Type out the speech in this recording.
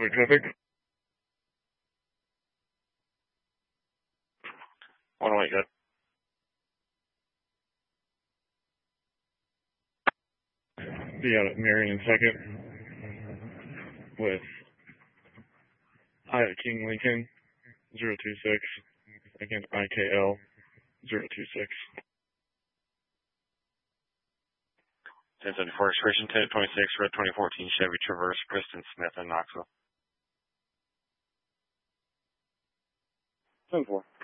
Traffic. 108, good. Be out at Marion 2nd with Hyatt King Lincoln 026. Again, IKL 026. 1074 expiration 1026, red 2014 Chevy Traverse, Kristen Smith in Knoxville. 10-4.